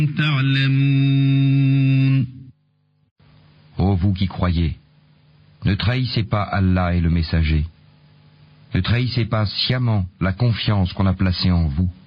تعلمون. Ô vous qui croyez, ne trahissez pas Allah et le messager. Ne trahissez pas sciemment la confiance qu'on a placée en vous.